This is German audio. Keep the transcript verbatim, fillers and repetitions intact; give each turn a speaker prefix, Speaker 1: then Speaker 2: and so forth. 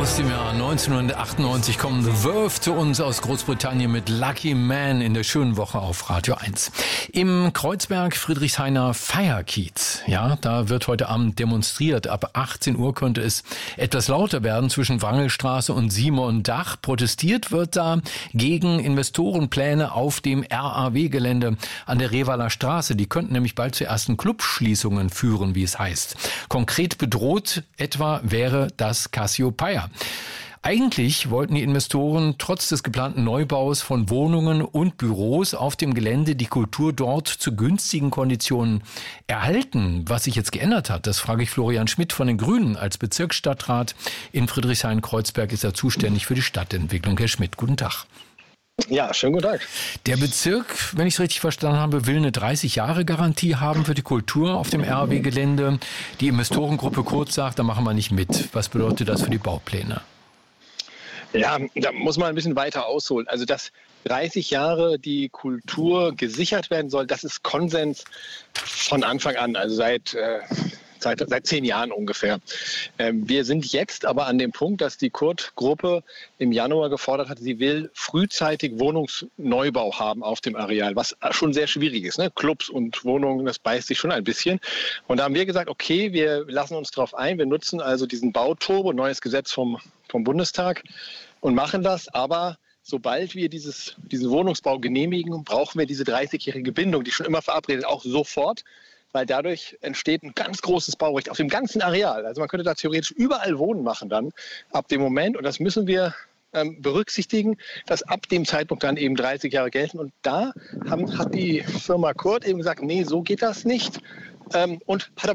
Speaker 1: Aus dem Jahr neunzehnhundertachtundneunzig kommen The Verve zu uns aus Großbritannien mit Lucky Man in der schönen Woche auf Radio eins. Im Kreuzberg Friedrichshainer Feierkiez, ja, da wird heute Abend demonstriert. Ab achtzehn Uhr könnte es etwas lauter werden zwischen Wrangelstraße und Simondach. Protestiert wird da gegen Investorenpläne auf dem R A W-Gelände an der Revaler Straße. Die könnten nämlich bald zu ersten Clubschließungen führen, wie es heißt. Konkret bedroht etwa wäre das Cassiopeia. Eigentlich wollten die Investoren trotz des geplanten Neubaus von Wohnungen und Büros auf dem Gelände die Kultur dort zu günstigen Konditionen erhalten. Was sich jetzt geändert hat, das frage ich Florian Schmidt von den Grünen. Als Bezirksstadtrat in Friedrichshain-Kreuzberg ist er zuständig für die Stadtentwicklung. Herr Schmidt, guten Tag.
Speaker 2: Ja, schönen guten Tag.
Speaker 1: Der Bezirk, wenn ich es richtig verstanden habe, will eine dreißig-Jahre-Garantie haben für die Kultur auf dem R A W-Gelände. Die Investorengruppe Kurz sagt, da machen wir nicht mit. Was bedeutet das für die Baupläne?
Speaker 2: Ja, da muss man ein bisschen weiter ausholen. Also, dass dreißig Jahre die Kultur gesichert werden soll, das ist Konsens von Anfang an, also seit, äh, seit, seit zehn Jahren ungefähr. Ähm, wir sind jetzt aber an dem Punkt, dass die Kurt-Gruppe im Januar gefordert hat, sie will frühzeitig Wohnungsneubau haben auf dem Areal, was schon sehr schwierig ist. Ne? Clubs und Wohnungen, das beißt sich schon ein bisschen. Und da haben wir gesagt, okay, wir lassen uns darauf ein, wir nutzen also diesen Bauturbo, neues Gesetz vom, vom Bundestag, und machen das, aber sobald wir dieses, diesen Wohnungsbau genehmigen, brauchen wir diese dreißigjährige Bindung, die schon immer verabredet, auch sofort, weil dadurch entsteht ein ganz großes Baurecht auf dem ganzen Areal. Also man könnte da theoretisch überall Wohnen machen dann ab dem Moment, und das müssen wir ähm, berücksichtigen, dass ab dem Zeitpunkt dann eben dreißig Jahre gelten, und da haben, hat die Firma Kurt eben gesagt, nee, so geht das nicht, ähm, und hat aber